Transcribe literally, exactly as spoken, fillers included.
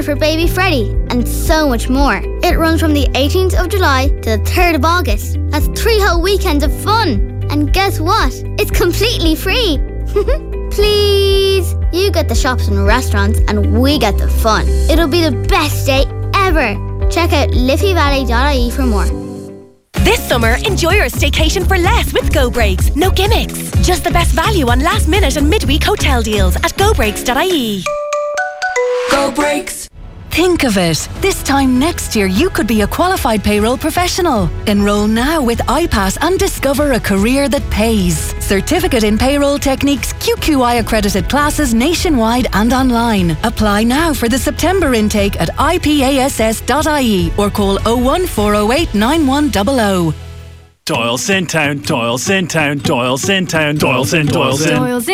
dinner for baby Freddie, and so much more. It runs from the eighteenth of July to the third of August. That's three whole weekends of fun. And guess what? It's completely free. Please. You get the shops and restaurants and we get the fun. It'll be the best day ever. Check out liffey valley dot I E for more. This summer, enjoy your staycation for less with Go Breaks. No gimmicks. Just the best value on last minute and midweek hotel deals at go breaks dot I E. Go Breaks. Think of it. This time next year, you could be a qualified payroll professional. Enroll now with I PASS and discover a career that pays. Certificate in Payroll Techniques, Q Q I accredited classes nationwide and online. Apply now for the September intake at I P A S S dot I E or call oh one four oh eight nine one double oh. Doyle Town, Doyle Town, Doyle Town, Doyle Town, Doyle Town.